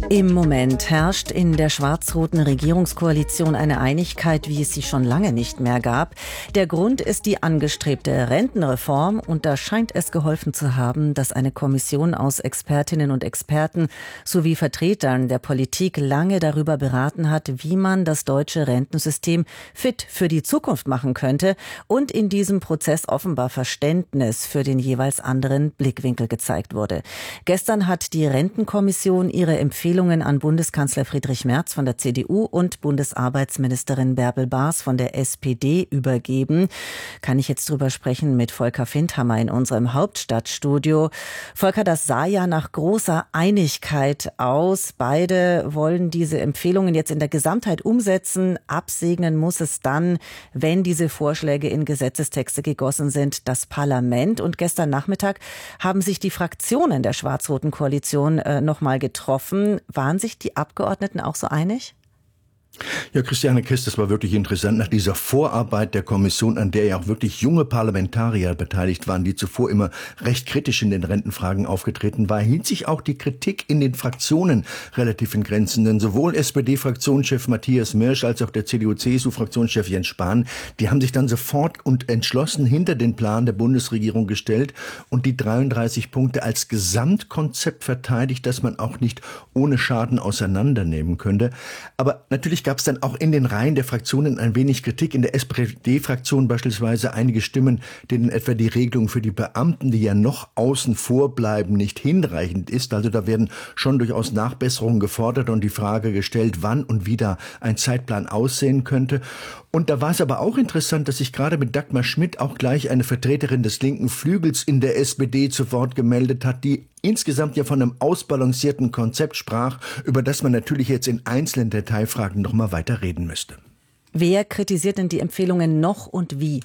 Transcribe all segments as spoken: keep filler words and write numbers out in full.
Im Moment herrscht in der schwarz-roten Regierungskoalition eine Einigkeit, wie es sie schon lange nicht mehr gab. Der Grund ist die angestrebte Rentenreform und da scheint es geholfen zu haben, dass eine Kommission aus Expertinnen und Experten sowie Vertretern der Politik lange darüber beraten hat, wie man das deutsche Rentensystem fit für die Zukunft machen könnte und in diesem Prozess offenbar Verständnis für den jeweils anderen Blickwinkel gezeigt wurde. Gestern hat die Rentenkommission ihre Empfehlungen an Bundeskanzler Friedrich Merz von der C D U und Bundesarbeitsministerin Bärbel Baas von der S P D übergeben. Kann ich jetzt drüber sprechen mit Volker Findhammer in unserem Hauptstadtstudio. Volker, das sah ja nach großer Einigkeit aus. Beide wollen diese Empfehlungen jetzt in der Gesamtheit umsetzen. Absegnen muss es dann, wenn diese Vorschläge in Gesetzestexte gegossen sind, das Parlament. Und gestern Nachmittag haben sich die Fraktionen der schwarz-roten Koalition äh, nochmal getroffen. Waren sich die Abgeordneten auch so einig? Ja, Christiane Christ, das war wirklich interessant. Nach dieser Vorarbeit der Kommission, an der ja auch wirklich junge Parlamentarier beteiligt waren, die zuvor immer recht kritisch in den Rentenfragen aufgetreten war, hielt sich auch die Kritik in den Fraktionen relativ in Grenzen. Denn sowohl S P D-Fraktionschef Matthias Mirsch als auch der C D U-C S U-Fraktionschef Jens Spahn, die haben sich dann sofort und entschlossen hinter den Plan der Bundesregierung gestellt und die dreiunddreißig Punkte als Gesamtkonzept verteidigt, das man auch nicht ohne Schaden auseinandernehmen könnte. Aber natürlich gab es dann auch in den Reihen der Fraktionen ein wenig Kritik. In der S P D-Fraktion beispielsweise einige Stimmen, denen etwa die Regelung für die Beamten, die ja noch außen vor bleiben, nicht hinreichend ist. Also da werden schon durchaus Nachbesserungen gefordert und die Frage gestellt, wann und wie da ein Zeitplan aussehen könnte. Und da war es aber auch interessant, dass sich gerade mit Dagmar Schmidt auch gleich eine Vertreterin des linken Flügels in der S P D zu Wort gemeldet hat, die insgesamt ja von einem ausbalancierten Konzept sprach, über das man natürlich jetzt in einzelnen Detailfragen noch mal weiter reden müsste. Wer kritisiert denn die Empfehlungen noch und wie?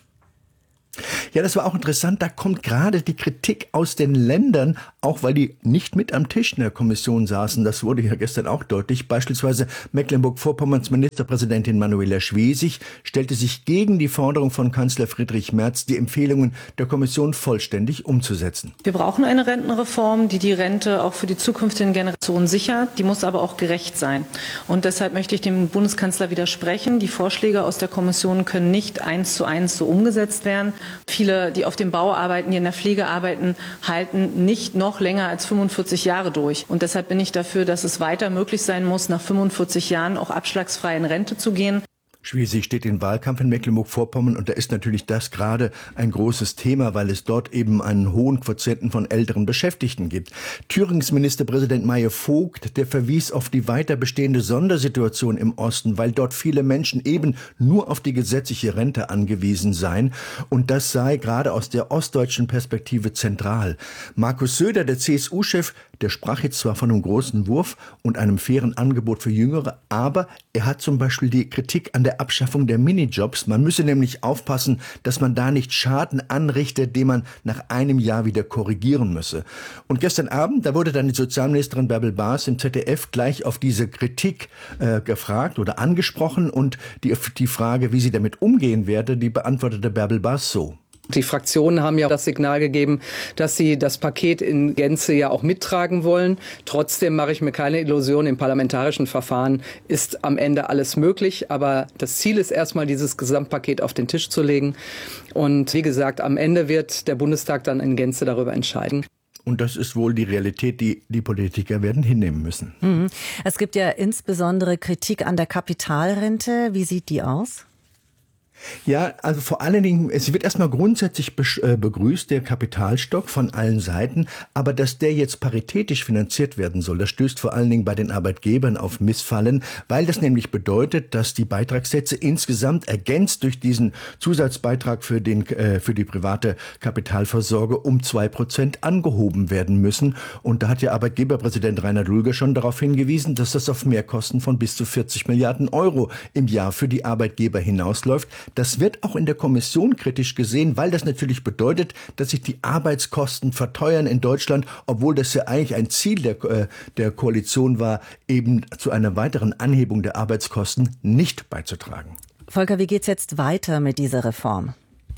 Ja, das war auch interessant. Da kommt gerade die Kritik aus den Ländern, auch weil die nicht mit am Tisch in der Kommission saßen. Das wurde ja gestern auch deutlich. Beispielsweise Mecklenburg-Vorpommerns Ministerpräsidentin Manuela Schwesig stellte sich gegen die Forderung von Kanzler Friedrich Merz, die Empfehlungen der Kommission vollständig umzusetzen. Wir brauchen eine Rentenreform, die die Rente auch für die zukünftigen Generationen sichert. Die muss aber auch gerecht sein. Und deshalb möchte ich dem Bundeskanzler widersprechen. Die Vorschläge aus der Kommission können nicht eins zu eins so umgesetzt werden. Viele, die auf dem Bau arbeiten, die in der Pflege arbeiten, halten nicht noch länger als fünfundvierzig Jahre durch. Und deshalb bin ich dafür, dass es weiter möglich sein muss, nach fünfundvierzig Jahren auch abschlagsfrei in Rente zu gehen. Schwesig steht im Wahlkampf in Mecklenburg-Vorpommern und da ist natürlich das gerade ein großes Thema, weil es dort eben einen hohen Quotienten von älteren Beschäftigten gibt. Thürings Ministerpräsident Meyer Vogt, der verwies auf die weiter bestehende Sondersituation im Osten, weil dort viele Menschen eben nur auf die gesetzliche Rente angewiesen seien und das sei gerade aus der ostdeutschen Perspektive zentral. Markus Söder, der C S U-Chef, der sprach jetzt zwar von einem großen Wurf und einem fairen Angebot für Jüngere, aber er hat zum Beispiel die Kritik an der Abschaffung der Minijobs. Man müsse nämlich aufpassen, dass man da nicht Schaden anrichtet, den man nach einem Jahr wieder korrigieren müsse. Und gestern Abend, da wurde dann die Sozialministerin Bärbel Baas im Z D F gleich auf diese Kritik äh, gefragt oder angesprochen und die, die Frage, wie sie damit umgehen werde, die beantwortete Bärbel Baas so. Die Fraktionen haben ja das Signal gegeben, dass sie das Paket in Gänze ja auch mittragen wollen. Trotzdem mache ich mir keine Illusion, im parlamentarischen Verfahren ist am Ende alles möglich. Aber das Ziel ist erstmal, dieses Gesamtpaket auf den Tisch zu legen. Und wie gesagt, am Ende wird der Bundestag dann in Gänze darüber entscheiden. Und das ist wohl die Realität, die die Politiker werden hinnehmen müssen. Mhm. Es gibt ja insbesondere Kritik an der Kapitalrente. Wie sieht die aus? Ja, also vor allen Dingen, es wird erstmal grundsätzlich begrüßt, der Kapitalstock von allen Seiten, aber dass der jetzt paritätisch finanziert werden soll, das stößt vor allen Dingen bei den Arbeitgebern auf Missfallen, weil das nämlich bedeutet, dass die Beitragssätze insgesamt ergänzt durch diesen Zusatzbeitrag für den für die private Kapitalvorsorge um zwei Prozent angehoben werden müssen. Und da hat ja Arbeitgeberpräsident Reinhard Rüger schon darauf hingewiesen, dass das auf Mehrkosten von bis zu vierzig Milliarden Euro im Jahr für die Arbeitgeber hinausläuft. Das wird auch in der Kommission kritisch gesehen, weil das natürlich bedeutet, dass sich die Arbeitskosten verteuern in Deutschland, obwohl das ja eigentlich ein Ziel der, äh, der Koalition war, eben zu einer weiteren Anhebung der Arbeitskosten nicht beizutragen. Volker, wie geht's jetzt weiter mit dieser Reform?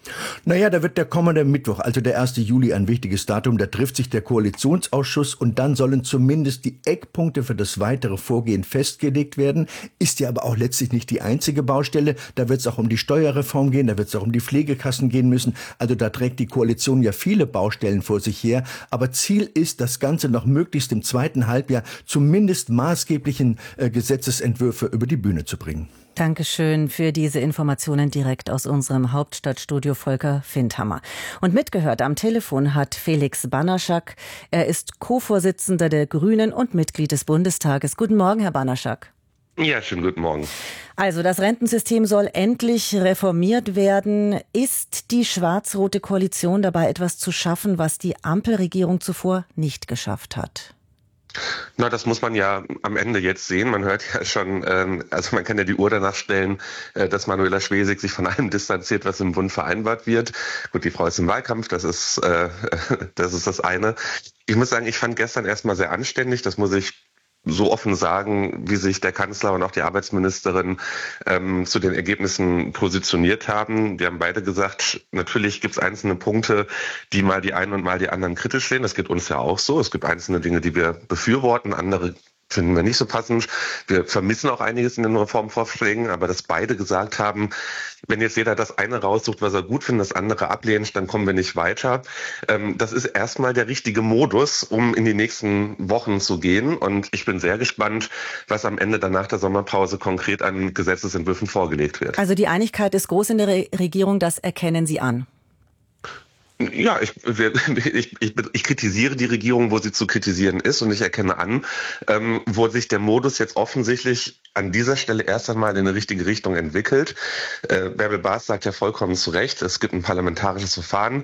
Naja, da wird der kommende Mittwoch, also der erste Juli, ein wichtiges Datum. Da trifft sich der Koalitionsausschuss und dann sollen zumindest die Eckpunkte für das weitere Vorgehen festgelegt werden. Ist ja aber auch letztlich nicht die einzige Baustelle. Da wird es auch um die Steuerreform gehen, da wird es auch um die Pflegekassen gehen müssen. Also da trägt die Koalition ja viele Baustellen vor sich her. Aber Ziel ist, das Ganze noch möglichst im zweiten Halbjahr zumindest maßgeblichen äh, Gesetzesentwürfe über die Bühne zu bringen. Dankeschön für diese Informationen direkt aus unserem Hauptstadtstudio, Volker Findhammer. Und mitgehört am Telefon hat Felix Banaschak. Er ist Co-Vorsitzender der Grünen und Mitglied des Bundestages. Guten Morgen, Herr Banaschak. Ja, schönen guten Morgen. Also das Rentensystem soll endlich reformiert werden. Ist die schwarz-rote Koalition dabei, etwas zu schaffen, was die Ampelregierung zuvor nicht geschafft hat? Na, das muss man ja am Ende jetzt sehen. Man hört ja schon, ähm, also man kann ja die Uhr danach stellen, äh, dass Manuela Schwesig sich von allem distanziert, was im Bund vereinbart wird. Gut, die Frau ist im Wahlkampf, das ist, äh, das ist das eine. Ich muss sagen, ich fand gestern erstmal sehr anständig, das muss ich so offen sagen, wie sich der Kanzler und auch die Arbeitsministerin ähm, zu den Ergebnissen positioniert haben. Die haben beide gesagt, natürlich gibt es einzelne Punkte, die mal die einen und mal die anderen kritisch sehen. Das geht uns ja auch so. Es gibt einzelne Dinge, die wir befürworten, andere finden wir nicht so passend. Wir vermissen auch einiges in den Reformvorschlägen, aber dass beide gesagt haben, wenn jetzt jeder das eine raussucht, was er gut findet, das andere ablehnt, dann kommen wir nicht weiter. Das ist erstmal der richtige Modus, um in die nächsten Wochen zu gehen. Und ich bin sehr gespannt, was am Ende dann nach der Sommerpause konkret an Gesetzesentwürfen vorgelegt wird. Also die Einigkeit ist groß in der Re- Regierung, das erkennen Sie an. Ja, ich, ich, ich, ich kritisiere die Regierung, wo sie zu kritisieren ist, und ich erkenne an, ähm, wo sich der Modus jetzt offensichtlich an dieser Stelle erst einmal in eine richtige Richtung entwickelt. Äh, Bärbel Baas sagt ja vollkommen zu Recht, es gibt ein parlamentarisches Verfahren.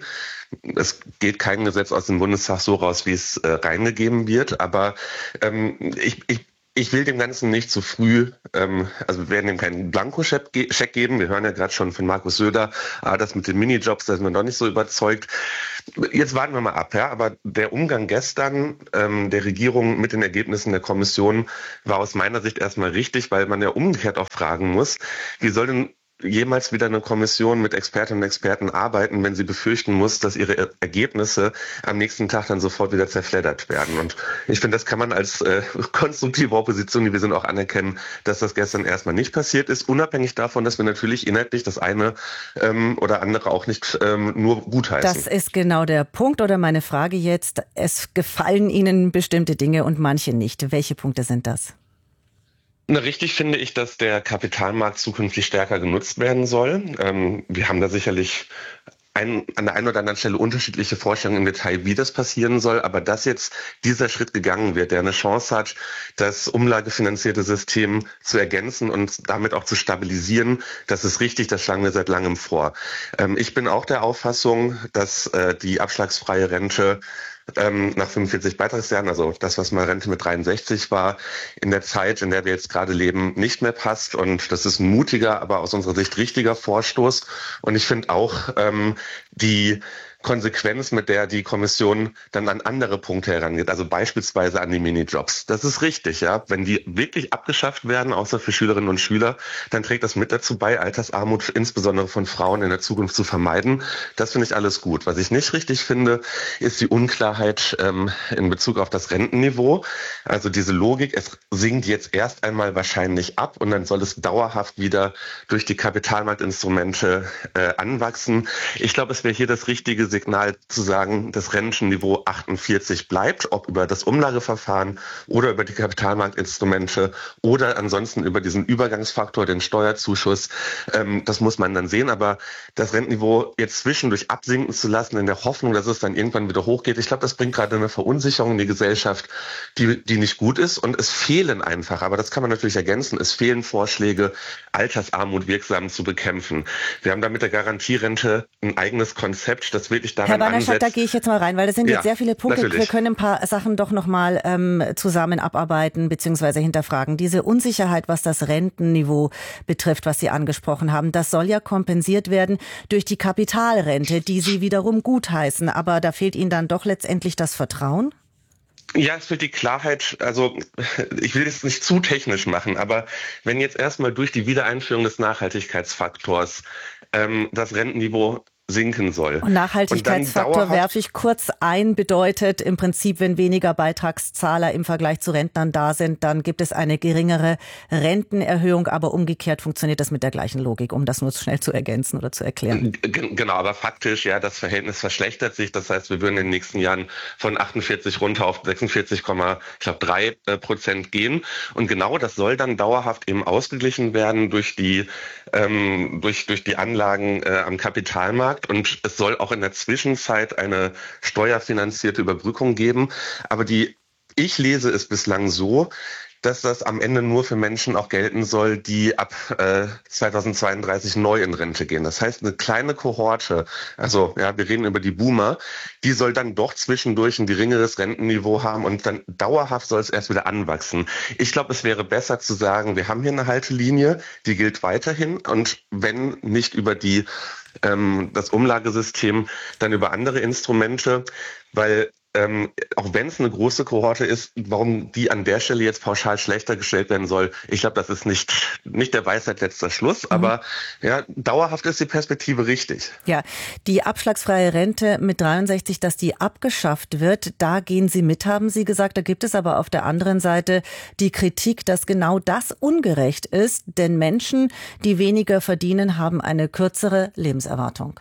Es geht kein Gesetz aus dem Bundestag so raus, wie es äh, reingegeben wird, aber ähm, ich, ich Ich will dem Ganzen nicht zu früh, ähm, also wir werden ihm keinen Blankoscheck ge- geben. Wir hören ja gerade schon von Markus Söder, ah, das mit den Minijobs, da sind wir noch nicht so überzeugt. Jetzt warten wir mal ab, ja. Aber der Umgang gestern ähm, der Regierung mit den Ergebnissen der Kommission war aus meiner Sicht erstmal richtig, weil man ja umgekehrt auch fragen muss, wie soll denn jemals wieder eine Kommission mit Expertinnen und Experten arbeiten, wenn sie befürchten muss, dass ihre Ergebnisse am nächsten Tag dann sofort wieder zerfleddert werden. Und ich finde, das kann man als äh, konstruktive Opposition, die wir sind, auch anerkennen, dass das gestern erstmal nicht passiert ist, unabhängig davon, dass wir natürlich inhaltlich das eine ähm, oder andere auch nicht ähm, nur gutheißen. Das ist genau der Punkt oder meine Frage jetzt. Es gefallen Ihnen bestimmte Dinge und manche nicht. Welche Punkte sind das? Na, richtig finde ich, dass der Kapitalmarkt zukünftig stärker genutzt werden soll. Ähm, wir haben da sicherlich ein, an der einen oder anderen Stelle unterschiedliche Vorstellungen im Detail, wie das passieren soll. Aber dass jetzt dieser Schritt gegangen wird, der eine Chance hat, das umlagefinanzierte System zu ergänzen und damit auch zu stabilisieren, das ist richtig, das schlagen wir seit langem vor. Ähm, ich bin auch der Auffassung, dass äh, die abschlagsfreie Rente Ähm, nach fünfundvierzig Beitragsjahren, also das, was mal Rente mit dreiundsechzig war, in der Zeit, in der wir jetzt gerade leben, nicht mehr passt. Und das ist ein mutiger, aber aus unserer Sicht richtiger Vorstoß. Und ich finde auch ähm, die Konsequenz, mit der die Kommission dann an andere Punkte herangeht, also beispielsweise an die Minijobs. Das ist richtig, ja. Wenn die wirklich abgeschafft werden, außer für Schülerinnen und Schüler, dann trägt das mit dazu bei, Altersarmut insbesondere von Frauen in der Zukunft zu vermeiden. Das finde ich alles gut. Was ich nicht richtig finde, ist die Unklarheit ähm, in Bezug auf das Rentenniveau. Also diese Logik, es sinkt jetzt erst einmal wahrscheinlich ab und dann soll es dauerhaft wieder durch die Kapitalmarktinstrumente äh, anwachsen. Ich glaube, es wäre hier das richtige Signal zu sagen, das Rentenniveau achtundvierzig bleibt, ob über das Umlageverfahren oder über die Kapitalmarktinstrumente oder ansonsten über diesen Übergangsfaktor, den Steuerzuschuss. Ähm, das muss man dann sehen, aber das Rentenniveau jetzt zwischendurch absinken zu lassen, in der Hoffnung, dass es dann irgendwann wieder hochgeht, ich glaube, das bringt gerade eine Verunsicherung in die Gesellschaft, die, die nicht gut ist, und es fehlen einfach, aber das kann man natürlich ergänzen, es fehlen Vorschläge, Altersarmut wirksam zu bekämpfen. Wir haben da mit der Garantierente ein eigenes Konzept, das wirklich daran Herr Banaschak, ansetzt. da gehe ich jetzt mal rein, weil das sind Ja, jetzt sehr viele Punkte. natürlich. Wir können ein paar Sachen doch noch mal ähm, zusammen abarbeiten bzw. hinterfragen. Diese Unsicherheit, was das Rentenniveau betrifft, was Sie angesprochen haben, das soll ja kompensiert werden durch die Kapitalrente, die Sie wiederum gutheißen. Aber da fehlt Ihnen dann doch letztendlich das Vertrauen? Ja, es fehlt die Klarheit, also ich will es nicht zu technisch machen, aber wenn jetzt erstmal durch die Wiedereinführung des Nachhaltigkeitsfaktors ähm, das Rentenniveau sinken soll. Und Nachhaltigkeitsfaktor, werfe ich kurz ein, bedeutet im Prinzip, wenn weniger Beitragszahler im Vergleich zu Rentnern da sind, dann gibt es eine geringere Rentenerhöhung, aber umgekehrt funktioniert das mit der gleichen Logik, um das nur schnell zu ergänzen oder zu erklären. Genau, aber faktisch, ja, das Verhältnis verschlechtert sich. Das heißt, wir würden in den nächsten Jahren von achtundvierzig runter auf sechsundvierzig Komma drei Prozent gehen. Und genau das soll dann dauerhaft eben ausgeglichen werden durch die ähm, durch durch die Anlagen äh, am Kapitalmarkt. Und es soll auch in der Zwischenzeit eine steuerfinanzierte Überbrückung geben. Aber die ich lese es bislang so, dass das am Ende nur für Menschen auch gelten soll, die ab äh, zweitausendzweiunddreißig neu in Rente gehen. Das heißt, eine kleine Kohorte, also ja, wir reden über die Boomer, die soll dann doch zwischendurch ein geringeres Rentenniveau haben und dann dauerhaft soll es erst wieder anwachsen. Ich glaube, es wäre besser zu sagen, wir haben hier eine Haltelinie, die gilt weiterhin und wenn nicht über die ähm, das Umlagesystem, dann über andere Instrumente, weil Ähm, auch wenn es eine große Kohorte ist, warum die an der Stelle jetzt pauschal schlechter gestellt werden soll, ich glaube, das ist nicht nicht der Weisheit letzter Schluss, mhm. aber ja, dauerhaft ist die Perspektive richtig. Ja, die abschlagsfreie Rente mit dreiundsechzig, dass die abgeschafft wird, da gehen Sie mit, haben Sie gesagt. Da gibt es aber auf der anderen Seite die Kritik, dass genau das ungerecht ist, denn Menschen, die weniger verdienen, haben eine kürzere Lebenserwartung.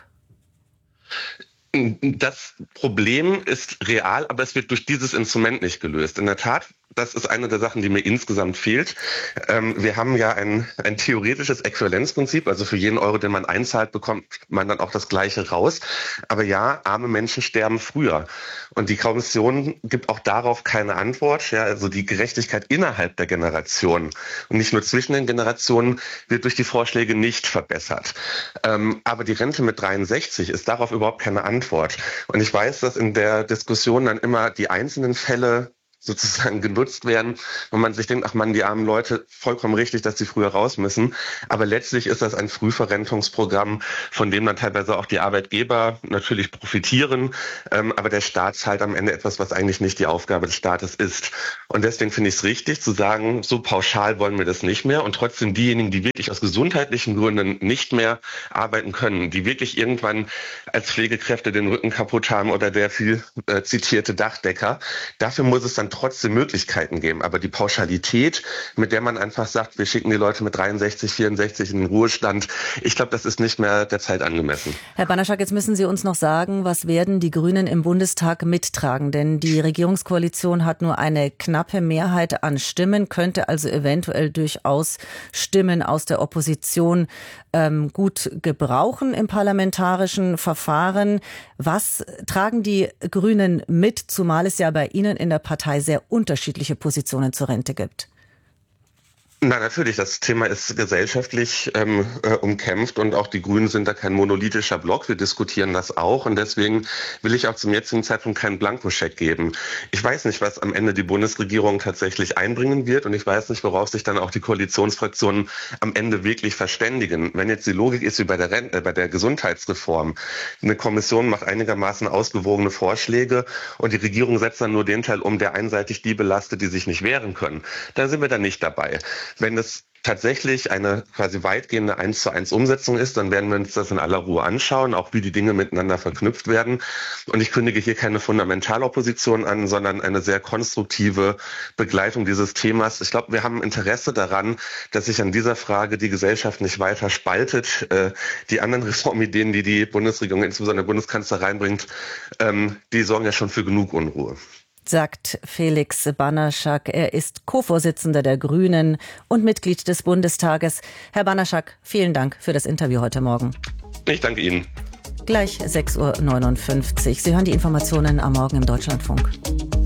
Das Problem ist real, aber es wird durch dieses Instrument nicht gelöst. In der Tat, das ist eine der Sachen, die mir insgesamt fehlt. Ähm, wir haben ja ein, ein theoretisches Äquivalenzprinzip, also für jeden Euro, den man einzahlt, bekommt man dann auch das Gleiche raus. Aber ja, arme Menschen sterben früher. Und die Kommission gibt auch darauf keine Antwort. Ja, also die Gerechtigkeit innerhalb der Generationen und nicht nur zwischen den Generationen wird durch die Vorschläge nicht verbessert. Ähm, aber die Rente mit dreiundsechzig ist darauf überhaupt keine Antwort. Und ich weiß, dass in der Diskussion dann immer die einzelnen Fälle sozusagen genutzt werden, wo man sich denkt, ach man, die armen Leute, vollkommen richtig, dass sie früher raus müssen. Aber letztlich ist das ein Frühverrentungsprogramm, von dem dann teilweise auch die Arbeitgeber natürlich profitieren. Ähm, aber der Staat zahlt am Ende etwas, was eigentlich nicht die Aufgabe des Staates ist. Und deswegen finde ich es richtig zu sagen, so pauschal wollen wir das nicht mehr. Und trotzdem diejenigen, die wirklich aus gesundheitlichen Gründen nicht mehr arbeiten können, die wirklich irgendwann als Pflegekräfte den Rücken kaputt haben oder der viel äh, zitierte Dachdecker, dafür muss es dann trotzdem Möglichkeiten geben. Aber die Pauschalität, mit der man einfach sagt, wir schicken die Leute mit dreiundsechzig, vierundsechzig in den Ruhestand, ich glaube, das ist nicht mehr der Zeit angemessen. Herr Banaschak, jetzt müssen Sie uns noch sagen, was werden die Grünen im Bundestag mittragen? Denn die Regierungskoalition hat nur eine knappe Mehrheit an Stimmen, könnte also eventuell durchaus Stimmen aus der Opposition ähm, gut gebrauchen im parlamentarischen Verfahren. Was tragen die Grünen mit, zumal es ja bei Ihnen in der Partei sehr unterschiedliche Positionen zur Rente gibt? Na natürlich, das Thema ist gesellschaftlich ähm, äh, umkämpft und auch die Grünen sind da kein monolithischer Block. Wir diskutieren das auch und deswegen will ich auch zum jetzigen Zeitpunkt keinen Blankoscheck geben. Ich weiß nicht, was am Ende die Bundesregierung tatsächlich einbringen wird und ich weiß nicht, worauf sich dann auch die Koalitionsfraktionen am Ende wirklich verständigen. Wenn jetzt die Logik ist wie bei der, Rente, äh, bei der Gesundheitsreform, eine Kommission macht einigermaßen ausgewogene Vorschläge und die Regierung setzt dann nur den Teil um, der einseitig die belastet, die sich nicht wehren können, dann sind wir da nicht dabei. Wenn es tatsächlich eine quasi weitgehende eins zu eins Umsetzung ist, dann werden wir uns das in aller Ruhe anschauen, auch wie die Dinge miteinander verknüpft werden. Und ich kündige hier keine Fundamentalopposition an, sondern eine sehr konstruktive Begleitung dieses Themas. Ich glaube, wir haben Interesse daran, dass sich an dieser Frage die Gesellschaft nicht weiter spaltet. Die anderen Reformideen, die die Bundesregierung, insbesondere der Bundeskanzler reinbringt, die sorgen ja schon für genug Unruhe. Sagt Felix Banaschak. Er ist Co-Vorsitzender der Grünen und Mitglied des Bundestages. Herr Banaschak, vielen Dank für das Interview heute Morgen. Ich danke Ihnen. Gleich sechs Uhr neunundfünfzig. Sie hören die Informationen am Morgen im Deutschlandfunk.